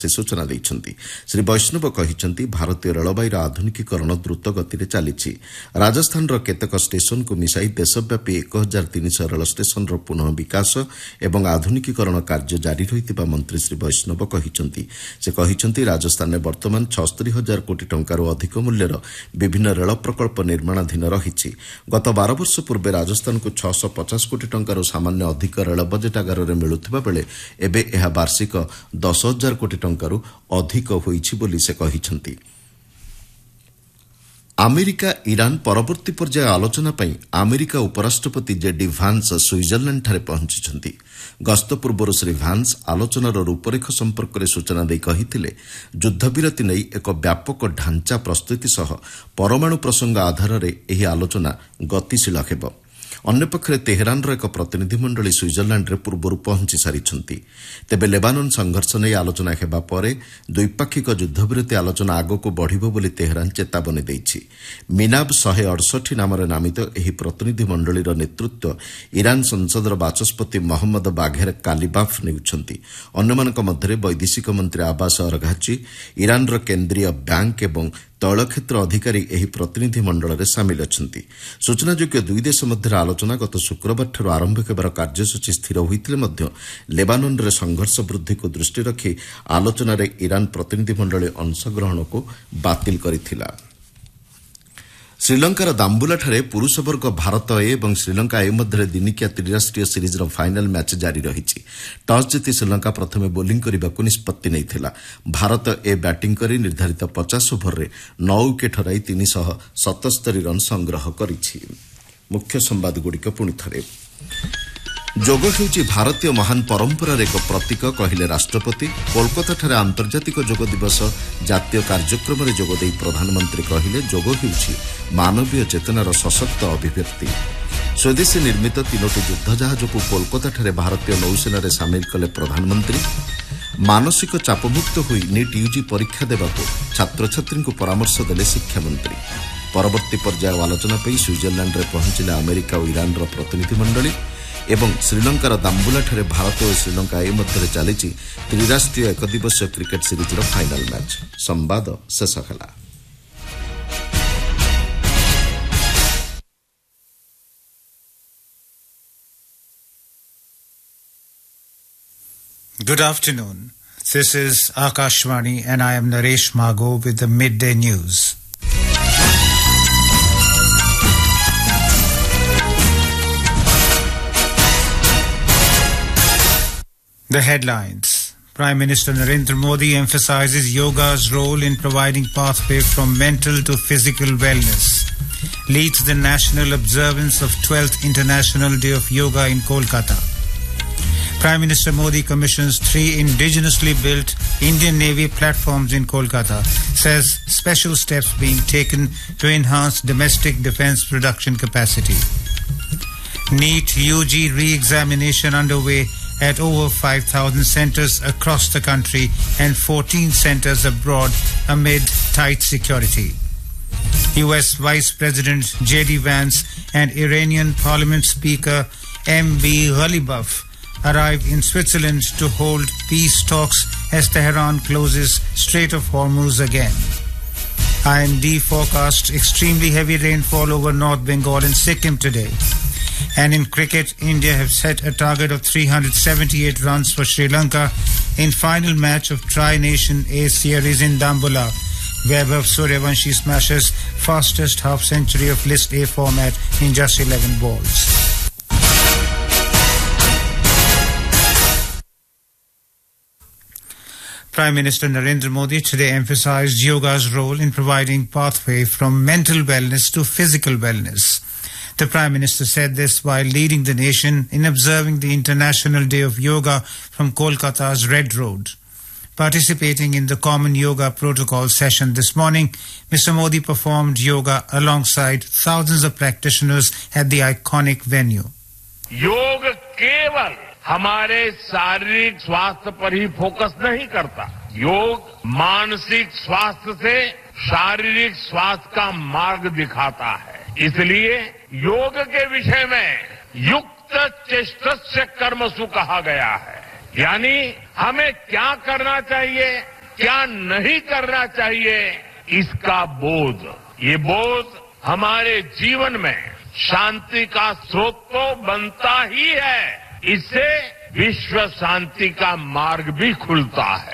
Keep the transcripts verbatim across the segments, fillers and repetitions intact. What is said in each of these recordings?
से सूचना देइछन्ति। श्री वैष्णव कहिछन्ति भारतीय रेलबाईर आधुनिकीकरण द्रुत गति चलिछि। राजस्थान केतक स्टेशन को मिसाई देशव्यापी एक हजार तीन सौ रेल स्टेशन पुनः विकास एवं आधुनिकीकरण कार्य जारी रहितिबा मंत्री श्री वैष्णव कहिछन्ति। से कहिछन्ति राजस्थान में वर्तमान छस्तरी हजार कोटी टंकारु अधिक मूल्यर विभिन्न रेल प्रकल्प निर्माणाधीन रहिछि। गत बारह वर्ष पूर्व राजस्थान को छह सौ पचास कोटी टंकारु सामान्य अधिक रेल बजेट आगार मिलुथिबा बेले एबे एहा वार्षिक दस हजार कोटी टंकारु अधिक होईछि बोली से कहिछन्ति। अमेरिका ईरान परवर्ती पर्याय आलोचना पई अमेरिका उपराष्ट्रपति जेडी भान्स स्विट्जरलैंड ठारे पहुंचिछन्ति। गस्त पूर्व श्री भान्स आलोचनार रूपरेख संपर्क में सूचना दे कहिथिले युद्धविरति नहीं एक व्यापक ढांचा प्रस्तुति सह परमाणु प्रसंग आधार में यह आलोचना गतिशील हेब। अन्यपक्षे तेहरानर एक प्रतिनिधिमंडली स्विट्जरलैंड रे पूर्व पहुंची सारिछन्ति। तेबे लेबानन संघर्ष नहीं आलोचना हेबा परे द्विपाक्षिक युद्धविरति आलोचना आगको बढ़िबो बोली तेहरान चेतावनी दैछि। मिनाब शहे अड़सठ नामरे नामित एही प्रतिनिधिमंडलीर नेतृत्व ईरान संसदर बाचस्पति मोहम्मद बाघेर कालिबाफ नेउछन्ति। अन्यमानक मध्यरे वैदेशिक मंत्री आबास अरघाची, ईरानर केन्द्रीय बैंक एवं तैल क्षेत्र अधिकारी एही प्रतिनिधि मंडल में सामिल अछन्ति। सूचनायोग्य दुई देश मध्य आलोचना गत शुक्रवार आरंभ हेबार कार्यसूची स्थिर होइतिले मध्य लेबानन रे संघर्ष वृद्धि को दृष्टि रखी आलोचना रे ईरान प्रतिनिधि मंडल अंशग्रहण को बातिल करिथिला। श्रीलंकार दाम्बुलाଠାରେ पुरुष वर्ग भारत ए और श्रीलंका ए मध्य दिनिकिया त्रिराष्ट्रीय सीरीजर फाइनाल मैच जारी रही। टॉस जीति श्रीलंका प्रथमे बोलिंग करने को निष्पत्ति नहीं। भारत ए बैटिंग कर निर्धारित पचास ओभर में नौ विकेट हराई तीन सौ सतस्तरी रन संग्रह करिछि। मुख्य संवाद गुड़िक पुणी थे। जोग हेउछि भारतीय महान परंपरार एक प्रतीक कहिले राष्ट्रपति। कोलकाता आंतर्जातिक जोग दिवस जातीय कार्यक्रम में जोगदे प्रधानमंत्री कहिले जोग हेउछि मानवीय चेतनार सशक्त अभिव्यक्ति। स्वदेशी निर्मित तीनोटी युद्ध जहाज को कोलकाता भारतीय नौसेना सामिल कले प्रधानमंत्री। मानसिक चापमुक्त हुई नीट यूजी परीक्षा देवाको छात्र छात्री को परामर्श देले शिक्षामंत्री। परवर्ती पर्याय आलोचना पर स्विट्जरलैंड में पहुंचले अमेरिका और ईरान प्रतिनिधिमंडली एवं श्रीलंकार दाम्बुलाଠାରେ भारत और श्रीलंका ए मध्य चली त्रिराष्ट्रीय एक दिवसीय क्रिकेट सीरीजर फाइनाल मैच। संवाद शेष होला। Good afternoon. This is Akashvani and I am Naresh Mago with the midday news. The headlines. Prime Minister Narendra Modi emphasizes yoga's role in providing pathway from mental to physical wellness. Leads the national observance of twelfth International Day of Yoga in Kolkata. Prime Minister Modi commissions three indigenously built Indian Navy platforms in Kolkata. Says special steps being taken to enhance domestic defence production capacity. NEET U G re-examination underway at over five thousand centres across the country and fourteen centres abroad amid tight security. U S Vice President J D Vance and Iranian Parliament Speaker M B Ghalibaf arrived in Switzerland to hold peace talks as Tehran closes Strait of Hormuz again. I M D forecast extremely heavy rainfall over North Bengal and Sikkim today. And in cricket, India have set a target of three hundred seventy-eight runs for Sri Lanka in final match of Tri-Nation A Series in Dambula. Vaibhav Suryavanshi smashes fastest half-century of List A format in just eleven balls. Prime Minister Narendra Modi today emphasized yoga's role in providing pathway from mental wellness to physical wellness. The Prime Minister said this while leading the nation in observing the International Day of Yoga from Kolkata's Red Road. Participating in the Common Yoga Protocol session this morning, Mister Modi performed yoga alongside thousands of practitioners at the iconic venue. योग केवल हमारे शारीरिक स्वास्थ्य पर ही focus नहीं करता। योग मानसिक स्वास्थ्य से शारीरिक स्वास्थ्य का मार्ग दिखाता है। इसलिए योग के विषय में युक्त चेष्टस्य कर्मसु कहा गया है। यानी हमें क्या करना चाहिए, क्या नहीं करना चाहिए, इसका बोध। ये बोध हमारे जीवन में शांति का स्रोत तो बनता ही है, इससे विश्व शांति का मार्ग भी खुलता है।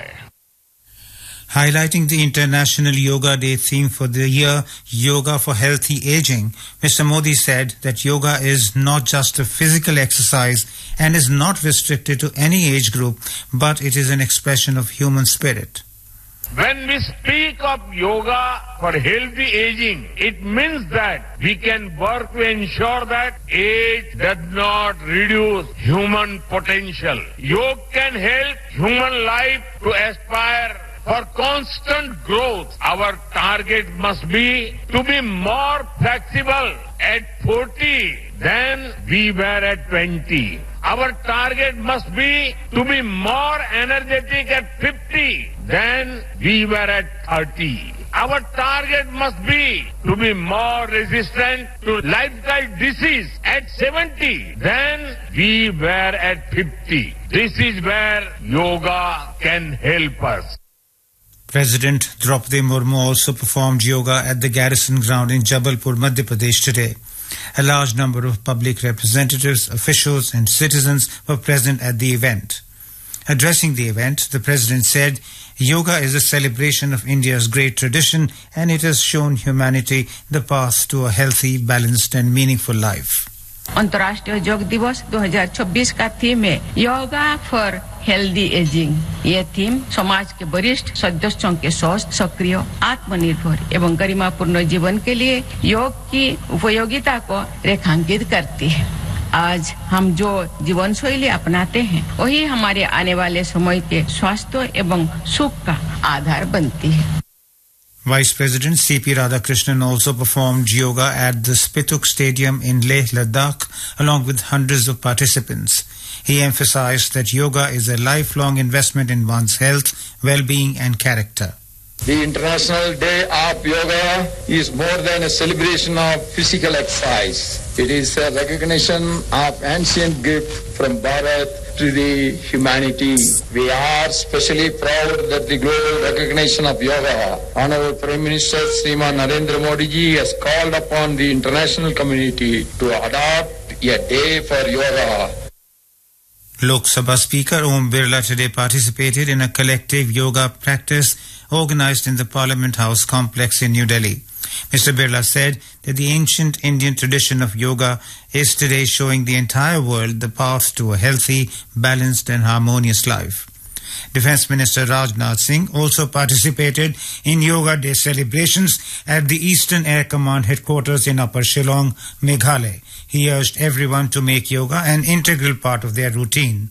Highlighting the International Yoga Day theme for the year, Yoga for Healthy Aging, Mister Modi said that yoga is not just a physical exercise and is not restricted to any age group, but it is an expression of human spirit. When we speak of yoga for healthy aging, it means that we can work to ensure that age does not reduce human potential. Yoga can help human life to aspire for constant growth. Our target must be to be more flexible at forty than we were at twenty. Our target must be to be more energetic at fifty than we were at thirty. Our target must be to be more resistant to lifestyle disease at seventy than we were at fifty. This is where yoga can help us. President Draupadi Murmu also performed yoga at the Garrison Ground in Jabalpur, Madhya Pradesh today. A large number of public representatives, officials and citizens were present at the event. Addressing the event, the President said, "Yoga is a celebration of India's great tradition and it has shown humanity the path to a healthy, balanced and meaningful life." अंतर्राष्ट्रीय योग दिवस दो हज़ार छब्बीस का theme है yoga for healthy ageing. ये theme समाज के वरिष्ठ सदस्यों के स्वस्थ, सक्रिय, आत्मनिर्भर एवं गरिमापूर्ण जीवन के लिए योग की उपयोगिता को रेखांकित करती है। आज हम जो जीवन शैली अपनाते हैं वही हमारे आने वाले समय के स्वास्थ्य एवं सुख का आधार बनती है। Vice President C P Radhakrishnan also performed yoga at the Spituk Stadium in Leh, Ladakh, along with hundreds of participants. He emphasized that yoga is a lifelong investment in one's health, well-being and character. The International Day of Yoga is more than a celebration of physical exercise. It is a recognition of ancient gift from Bharat to the humanity. We are especially proud that the global recognition of yoga, Honorable Prime Minister Sriman Narendra Modi ji has called upon the international community to adopt a day for yoga. Lok Sabha Speaker Om Birla today participated in a collective yoga practice organized in the Parliament House complex in New Delhi. Mister Birla said that the ancient Indian tradition of yoga is today showing the entire world the path to a healthy, balanced and harmonious life. Defence Minister Rajnath Singh also participated in Yoga Day celebrations at the Eastern Air Command headquarters in Upper Shillong, Meghalaya. He urged everyone to make yoga an integral part of their routine.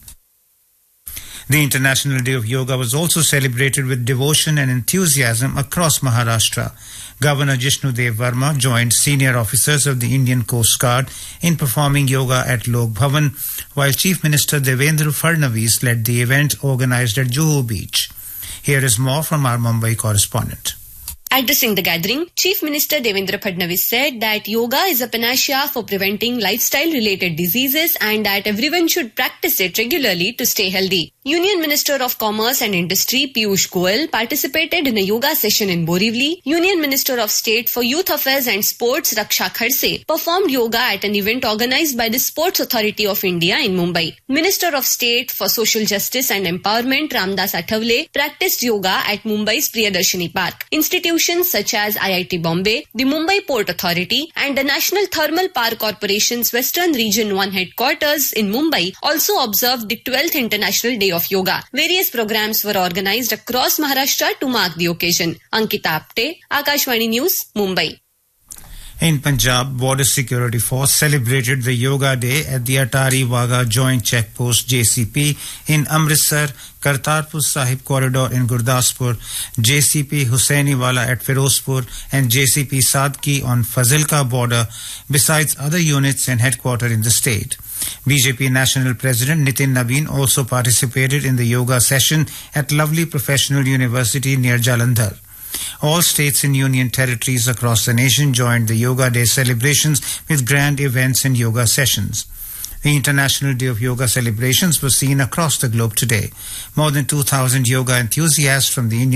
The International Day of Yoga was also celebrated with devotion and enthusiasm across Maharashtra. Governor Jishnudev Verma joined senior officers of the Indian Coast Guard in performing yoga at Lok Bhavan, while Chief Minister Devendra Fadnavis led the event organized at Juhu Beach. Here is more from our Mumbai correspondent. Addressing the gathering, Chief Minister Devendra Fadnavis said that yoga is a panacea for preventing lifestyle-related diseases and that everyone should practice it regularly to stay healthy. Union Minister of Commerce and Industry Piyush Goyal participated in a yoga session in Borivali. Union Minister of State for Youth Affairs and Sports Raksha Khadse performed yoga at an event organized by the Sports Authority of India in Mumbai. Minister of State for Social Justice and Empowerment Ramdas Athavale practiced yoga at Mumbai's Priyadarshini Park. Institutions such as I I T Bombay, the Mumbai Port Authority and the National Thermal Power Corporation's Western Region one headquarters in Mumbai also observed the twelfth International Day of Yoga. Various programs were organized across Maharashtra to mark the occasion. Ankita Apte, Akashvani News, Mumbai. In Punjab, Border Security Force celebrated the Yoga Day at the Atari Wagha Joint Checkpost J C P in Amritsar, Kartarpur Sahib Corridor in Gurdaspur, J C P Hussainiwala at Firozpur and J C P Sadki on Fazilka border, besides other units and headquarters in the state. B J P National President Nitin Nabin also participated in the yoga session at Lovely Professional University near Jalandhar. All states and union territories across the nation joined the Yoga Day celebrations with grand events and yoga sessions. The International Day of Yoga celebrations were seen across the globe today. More than two thousand yoga enthusiasts from the Indian